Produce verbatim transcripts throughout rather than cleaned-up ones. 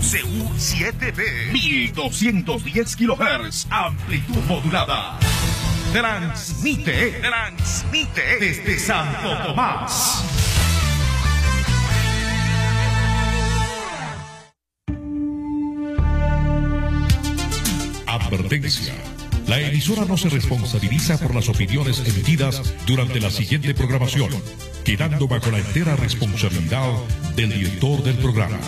C U siete B, mil doscientos diez kilohertz, amplitud modulada. Transmite, transmite desde Santo Tomás. Advertencia. La emisora no se responsabiliza por las opiniones emitidas durante la siguiente programación, quedando bajo la entera responsabilidad del director del programa.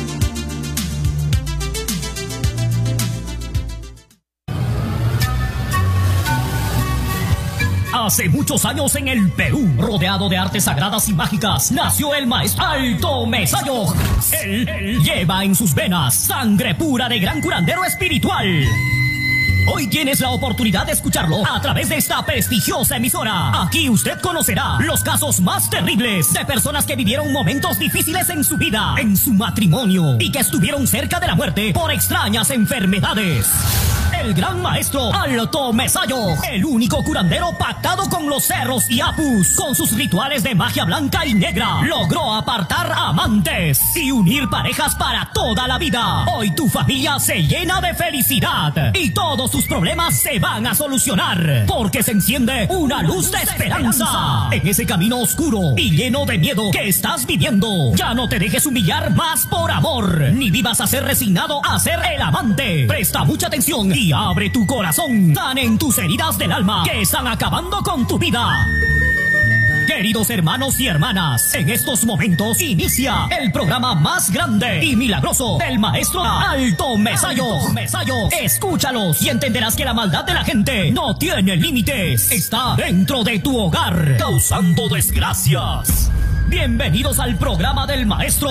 Hace muchos años en el Perú, rodeado de artes sagradas y mágicas, nació el maestro Alto Mesayo. Él, él lleva en sus venas sangre pura de gran curandero espiritual. Hoy tienes la oportunidad de escucharlo a través de esta prestigiosa emisora. Aquí usted conocerá los casos más terribles de personas que vivieron momentos difíciles en su vida, en su matrimonio, y que estuvieron cerca de la muerte por extrañas enfermedades. El gran maestro Alto Mesayo, el único curandero pactado con los cerros y apus, con sus rituales de magia blanca y negra, logró apartar amantes y unir parejas para toda la vida. Hoy tu familia se llena de felicidad y todos tus problemas se van a solucionar, porque se enciende una luz de esperanza en ese camino oscuro y lleno de miedo que estás viviendo. Ya no te dejes humillar más por amor, ni vivas a ser resignado a ser el amante. Presta mucha atención y abre tu corazón. Sanen tus heridas del alma que están acabando con tu vida. Queridos hermanos y hermanas, en estos momentos inicia el programa más grande y milagroso del maestro Alto Mesayo. Escúchalos y entenderás que la maldad de la gente no tiene límites. Está dentro de tu hogar, causando desgracias. Bienvenidos al programa del maestro.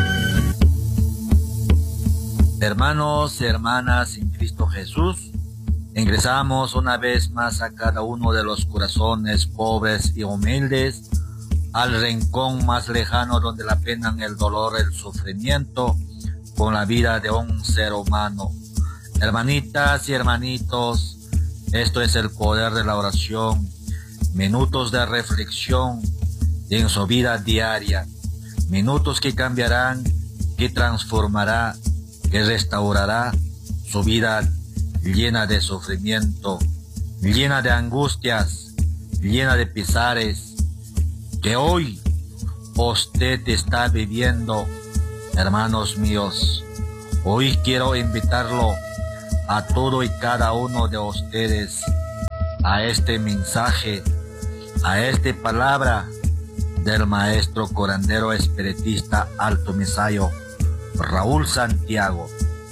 Hermanos y hermanas en Cristo Jesús, ingresamos una vez más a cada uno de los corazones pobres y humildes, al rincón más lejano donde la pena, el dolor, el sufrimiento, con la vida de un ser humano. Hermanitas y hermanitos, esto es el poder de la oración, minutos de reflexión en su vida diaria, minutos que cambiarán, que transformará, que restaurará su vida llena de sufrimiento, llena de angustias, llena de pesares, que hoy usted está viviendo. Hermanos míos, hoy quiero invitarlo a todo y cada uno de ustedes a este mensaje, a esta palabra del maestro curandero espiritista Alto Mesayo Raúl Santiago.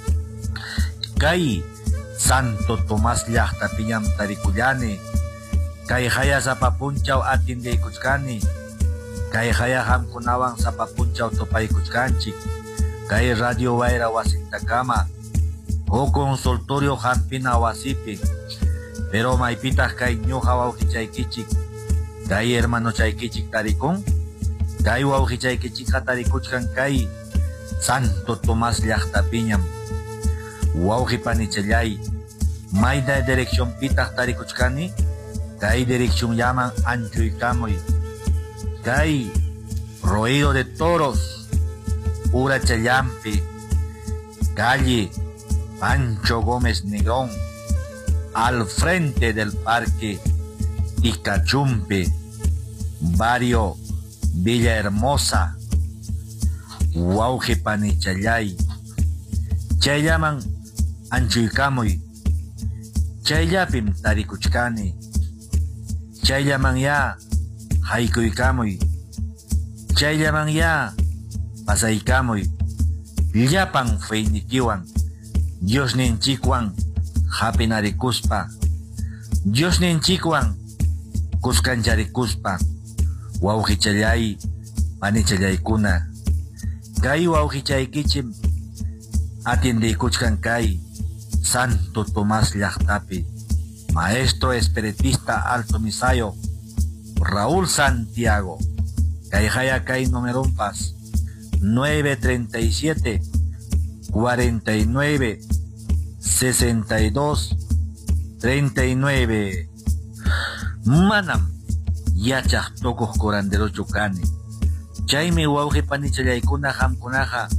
Kay Santo Tomás llaqtapiñam tarikullani, kay haya sapapunchaw atindikuchkani, kay haya hamkunawan sapapunchaw tupaykuchkanchik, kay Radio Wayra wasintakama, o consultorio hampina wasipi, pero maypitas kay ñuqa wawqichaykichik, kay hermano chaykichik tarikun, kay wawqichaykichikqa tarikuchkan kay Santo Tomás llaqtapiñam. Wawqi panichallay, mayda dirección pitaq tarikuchkani, kay dirección llaman Anchuykamuy, kay Ruido de Toros, Urachallampi, calle Pancho Gómez Negrón, al frente del Parque Icachumpe, barrio Villa Hermosa. Wauji panichallay, chay llaman Anchuykamuy, chay llapim tarikuchkani, chay llaman ya haykuykamuy, chay llaman ya pasaykamuy, llapan feynikiwan, Dios ninchikwan hapinarikuspa, Dios ninchikwan kuskancharikuspa. Wauji challay panichallaykuna, kay wawqichaykichim atindikuchkan kay Santo Tomás llaqtapi, maestro espiritista Alto Mesayo Raúl Santiago. Kay haya kay numerumpas nueve treinta y siete, cuarenta y nueve, sesenta y dos, treinta y nueve. Manam yachaq tukuq curanderos yukani. Chaymi wawqi panichallaykuna hamkunaqa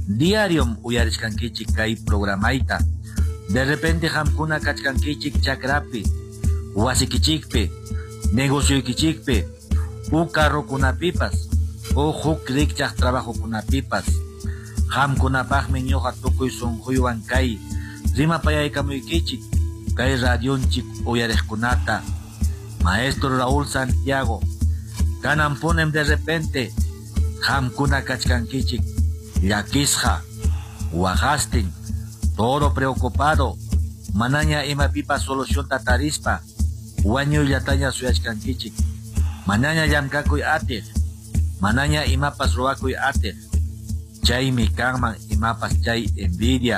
diarium uyarishkankichik kay programaita. De repente hamkuna kachkankichik chakrapi, wasikichikpi, negociokichikpi, u carrokunapipas, o huk rikchaq trabajokunapipas. Hamkunapaqmi ñuqa tukuy sunquywan kay rimapayaykamuykichik kay radionchik uyariqkunata. Maestro Raúl Santiago, kanan punem de repente hamkuna kachkankichik llakisqa, waqastin, todo preocupado, manaña imapipa solución tatarispa, wañullataña suyachkankichik, manaña llamkakuy atiq, manaña imapas ruwakuy atiq, chaymi kanman imapas chay envidia,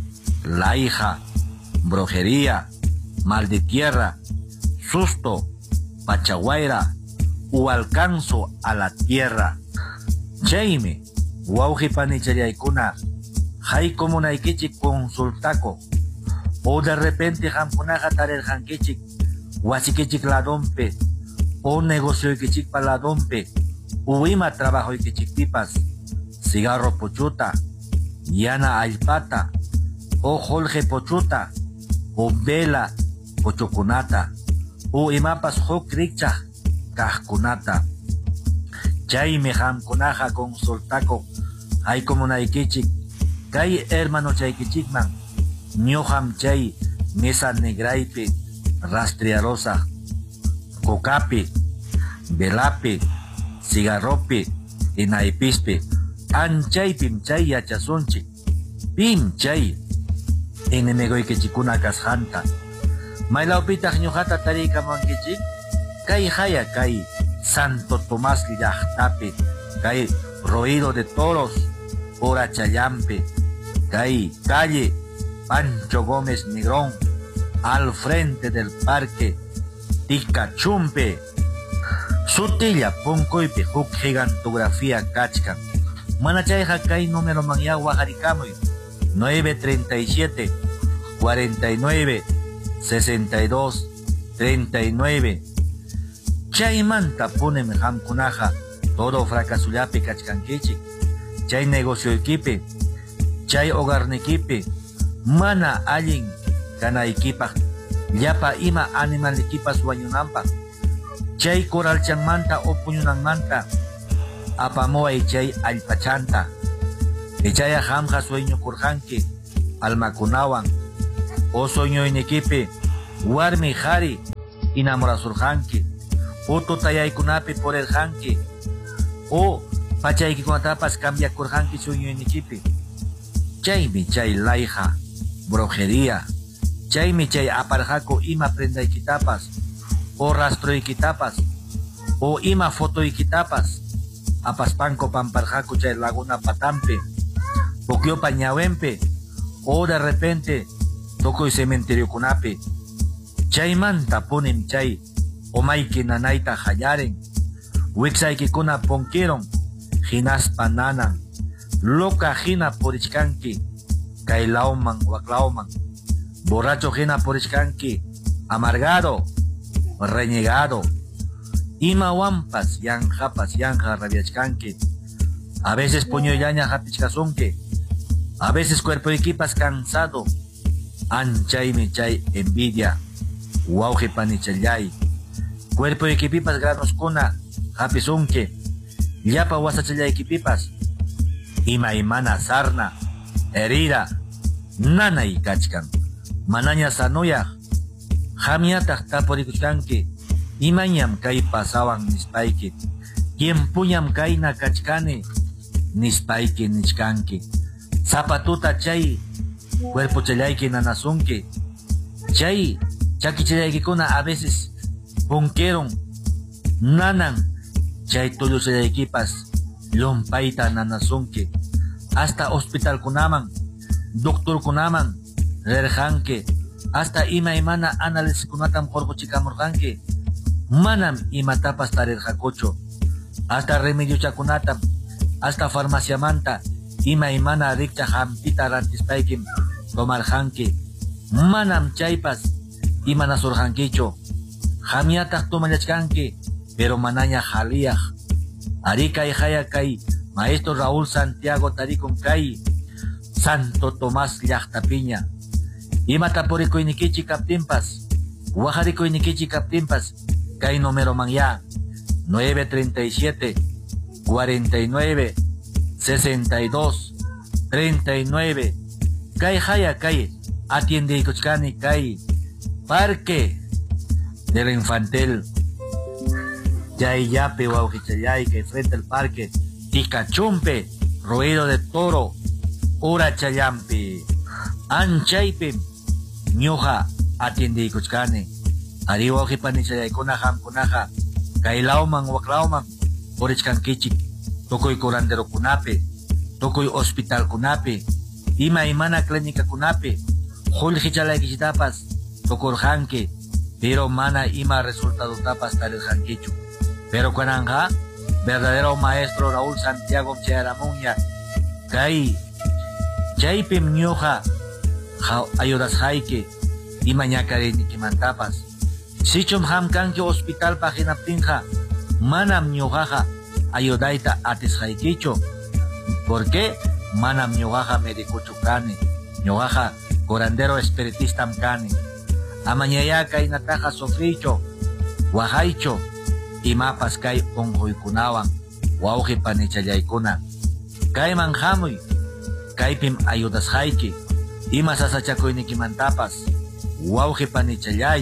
laija, brujería, mal de tierra, susto, pachaguaira, u alcanzo a la tierra. Chaymi wauji panichallaykuna hay comunaykichik consultaco, o de repente hamkunaqa tarirqankichik wasikichik ladonpe, o negocioykichik pa ladonpe, o ima trabajoykichikpipas, cigarro pochuta, yana allpata, o Jorge pochuta, o vela pochukunata, o imapas huk rikchaq kaqkunata. Chaymi hamkunaqa consultaco hay comunaykichik kay hermano chaykichikman ñuqam chay mesa negraypi rastrearosaq, cocapi, velapi, cigarropi, inaypispi, anchaypim chay yachasunchik, pim chay enemigoykichikuna kasqanta. Maylawpitaq ñuqata tariykamunkichik kay haya kay Santo Tomás llaqtapi, kay Ruido de Toros, Horachayampi, kay calle Pancho Gómez Negrón, al frente del parque Ticachumpe. Sutilla punkoypi huk gigantografía kachkan. Manachayqa kay número manya wajarikamuy nueve treinta y siete, cuarenta y nueve, sesenta y dos, treinta y nueve. Chaymanta punem hamkunaqa todo fracasullapi kachkankichik. Chay negocio equipe, chay hogarnikipi, mana allin kanaykipaq, llapa ima animalikipas wañunanpaq. Chay coralchanmanta o puñunanmanta, apamuay chay allpachanta. Ichaya hamqa sueñukurqanki almakunawan, o soñoynikipi warmi qhari inamorasurqanki, o tutayaykunapi porirqanki, o pachaykikunatapas cambiakurqanki suñoynikipi. Chaymi chay layja, brujería, chaymi chay aparqaku ima prendaykitapas, o rastroykitapas, o ima fotoykitapas, apaspanko pamparqaku chay laguna patampi, pukyupa ñawenpi, o de repente tukuy cementeriokunapi. Chaymanta punim chay umayki nanayta hallaren, wiksaykikuna punkiron, hinaspa nanan, loca hina purichkanki, kay lawman waklawman, borracho hina purichkanki, amargado, renegado, ima wampas yanjapas yanja rabiachkanki, a veces puñoyaña hapichkasunki, a veces cuerpo equipas cansado, anchaymi chay envidia, wauji panichallay, cuerpo equipipas granuskuna, hapisunki, llapa wasachallay-kipipas, ima imana sarna, herida, nanay kachkan, manaña sanuyaj, hamiataq tapurikuchkanki, imañam kay pasawan nispayki, tiempuñam kayna kachkani, nispayki nichkanki, zapatuta chay, cuerpo challayki nanasunki, chay, chakichallaykikuna a veces punkeron, nanan, chay tullu challaykipas, lumpayta nanasunki, hasta hospital kunaman, doctor kunaman, rerjanki, hasta ima imana análisis kunatam korpuchikamurjanki, manam imatapas tarirjakucho, hasta remedio chakunatam, hasta farmacia manta, ima imana rikcha hampita rantispaykim tomarjanki, manam chaypas imana surjankicho, hamiataq tumayachkanki, pero manaña jaliyaj. Ari kay haya kay Maestro Raúl Santiago tarikun kay Santo Tomás llaqtapiña. Imata purikuynikichi kaptinpas, wajarikuynikichi kaptinpas, kay número manya nueve treinta y siete, cuarenta y nueve, sesenta y dos, treinta y nueve. Kay haya kay atiende kuchkani kay Parque del Infantil. Yay yape waukichayay kay frente al parque. Ticachumpe, ruido de toro, ura chayampi. Anchaypi, ñuja atiende kuchkani. Ari wauqipani chayaykuna hamkunaja. Kay lauman waklauman, porichkankichik. Tukuy curandero kunapi, tukuy hospital kunapi, ima imana clínica kunapi, julji chalaykichitapas, tukurjanki, pero mana ima resultado tapas tariljankichu. Pero kananja, verdadero maestro Raúl Santiago Chayaramuña, kay, chaypim ñuja, ayudas haike, ima ñakarinkimantapas. Sichum hamkanki hospital paginaptinja, manam ñujaja, ayudaita atis haikicho. ¿Por qué? Manam ñugaja medicucho kane, ñugaja curandero espiritista kane. Amañaya kay nataja sofricho, wajaicho, y mapas kay onjuikunawan, wauji panichayaykuna. Kay manjamuy, kaypim ayudas haiki, ima sasachakuynikimantapas, wauji panichayay.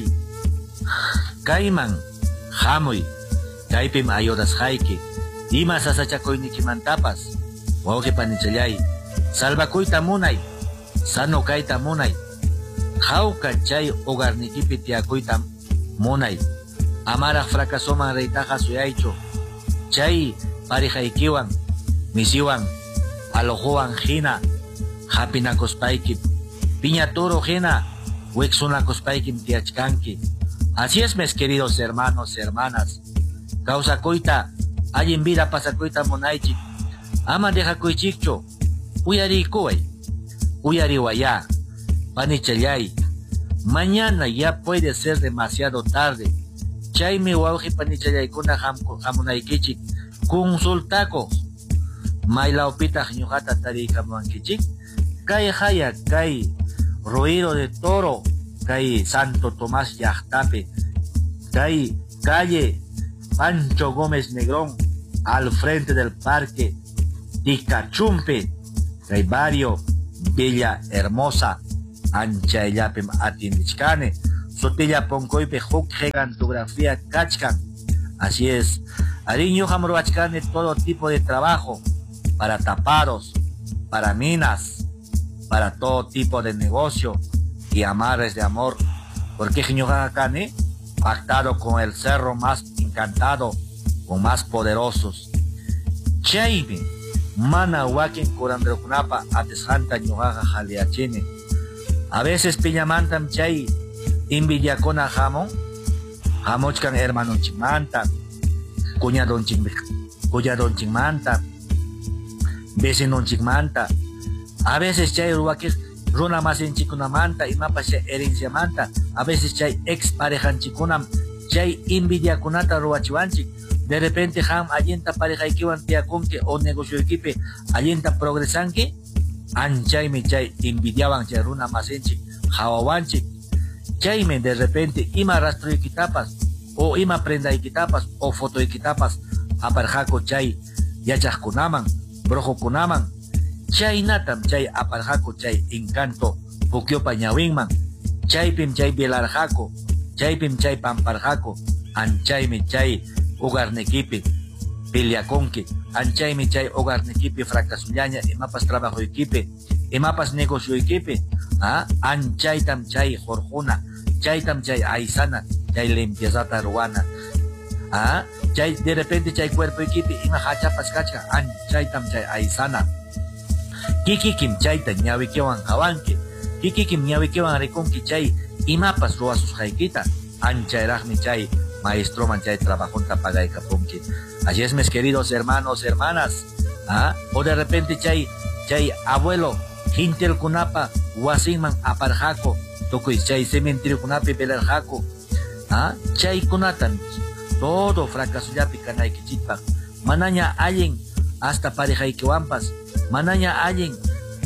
Kayman, jamuy, kaypim ayudas haiki, ima sasachakuynikimantapas, wauji panichayay, salvakuyta munay, sano kayta munay, jauka chay hogarnikipi tiakuyta munay, amaraq fracasoman reytaja suyaycho, chay parijaykiwan, misiwan, alojuwan hina, hapinakuspayki, piñaturo hina, wiksunakuspaykim tiachkanki. Así es, mis queridos hermanos, hermanas, causa coita, hay en vida pasa coita monaichi, ama deja coichicho, uyari kuay, uyari waya, panichayay, mañana ya puede ser demasiado tarde, chaymi wauji panichayay kuna jamunaikichik, consultaco, mailaupita ñujata tarika mankichik, kay haya, kay ruido de toro, kay Santo Tomás llaqtapi, kay calle Pancho Gómez Negrón, al frente del parque Ticachumpe, kay barrio Villa Hermosa, anchayllapim atindichkane, sotilla poncoipe huk gigantografía kachkan. Así es, ariño jamruachkane todo tipo de trabajo, para taparos, para minas, para todo tipo de negocio y amarres de amor, porque Jiñogacane, pactado con el cerro más encantado, con más poderosos. Chaymi, mana wakin curandrokunapa atesjanta ñugaja jaliachine. A veces piñamantam chay, invidiacona jamón, jamochkan hermano chimanta, cuñadon chimanta, vecino chimanta. A veces chay ruakis runa más en chikunamanta y mapas herencia manta, a veces chay ex parejan chikunam, chay invidia kunata ruachiwanchik, de repente ham allenta pareja ikiwan tiakunke o negocio equipe allenta progresanke, anchayme chay invidiaban chay runa más en chik, hawawanchik, chayme de repente ima rastro ikitapas, o ima prenda ikitapas, o foto ikitapas, aparjako chay yachaj kunaman, brojo kunaman, chay natam chay aparjako chay encanto pukyopa ñawinman, chaypim chay bielarjako, chaypim chay pamparjako, anchaymi chay hogarnekipi piliakonki, anchaymi chay hogarnekipi fracasullaña, imapas trabajo equipe, imapas negocio equipe, ah, anchaytam chay jorjuna, chaytam chay aysana, chay limpiezata ruana, ah, chay de repente chay cuerpo equipe, ima hachapas kachka, anchaytam chay aysana. Kikikim chayta ñawikiwan hawanki, kikikim ñawikiwan rikunki chay imapas ruasus haykita, anchayrajmi chay maestroman chay trabajonta pagaykapunki. Así es, mis queridos hermanos, hermanas, ¿ah? O de repente chay, chay abuelo, hintel kunapa, wasinman aparjako, tukuy chay cementerio kunapi belerjako, ¿ah? Chay kunatan, todo fracaso yapi kanaykichikpa, manaña allen hasta parejaykiwanpas, manaña allen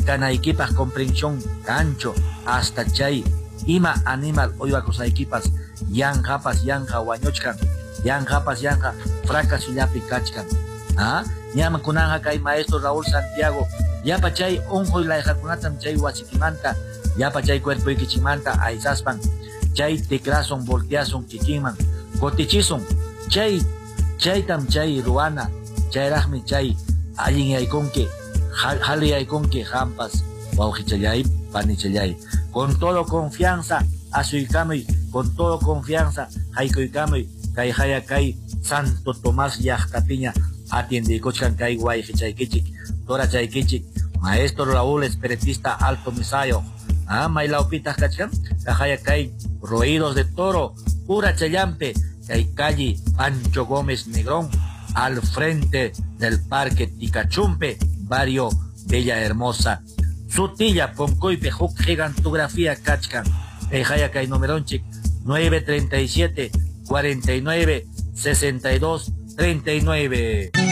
canaiquipas comprensión cancho hasta chay ima animal oyuacosaiquipas yanjapas yanja wañuchkan yanjapas yanja fracasollapi kachkan. ¿Ah? Ñama kunanja kay maestro Raúl Santiago yapa chay onjoy layjakunatam chay wasikimanta yapa chay cuerpo ikichimanta aizaspan chay teclason volteason kikinman kotichison chay chaytam chay ruana chayrajmi chay allin yaykonke jali yaykonke jampas wawqichallay panichallay con todo confianza asuykamuy con todo confianza haykuykamuy kay haya kay Santo Tomás llaqtapiña atiendikuchkan kay wayqichaykichik tora chaykichik maestro Raúl espiritista Alto Misayo. Ah, mailaupitas kachkan kajaya kay Roídos de Toro pura chayampe kay calle Pancho Gómez Negrón al frente del Parque Ticachumpe, barrio Bella Hermosa. Sutilla Poncoipe Huk Gigantografía Kachkan kajaya kay numeronchik nueve treinta y siete cuarenta y nueve sesenta y dos treinta y nueve.